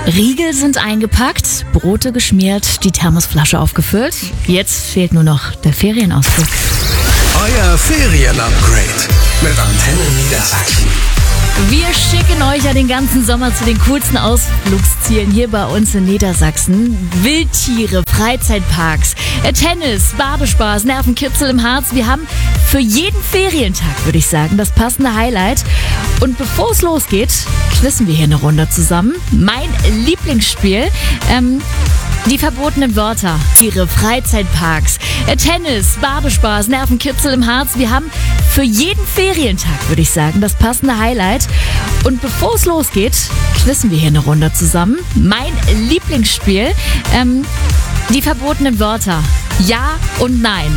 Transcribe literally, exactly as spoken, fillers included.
Riegel sind eingepackt, Brote geschmiert, die Thermosflasche aufgefüllt. Jetzt fehlt nur noch der Ferienausflug. Euer Ferien-Upgrade mit Antenne Niedersachsen. Wir schicken euch ja den ganzen Sommer zu den coolsten Ausflugszielen hier bei uns in Niedersachsen. Wildtiere, Freizeitparks, Tennis, Badespaß, Nervenkitzel im Harz. Wir haben für jeden Ferientag, würde ich sagen, das passende Highlight. Und bevor es losgeht, quizzen wir hier eine Runde zusammen. Mein Lieblingsspiel, ähm, die verbotenen Wörter. Tiere, Freizeitparks, Tennis, Badespaß, Nervenkitzel im Harz. Wir haben für jeden Ferientag, würde ich sagen, das passende Highlight. Und bevor es losgeht, quizzen wir hier eine Runde zusammen. Mein Lieblingsspiel, ähm, die verbotenen Wörter. Ja und Nein.